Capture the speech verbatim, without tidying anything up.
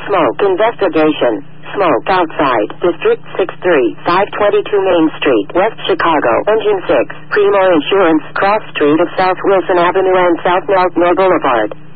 Smoke investigation. Smoke outside. District six three, five twenty-two Main Street, West Chicago. Engine six. Primo Insurance. Cross Street of South Wilson Avenue and South Milkmore Boulevard.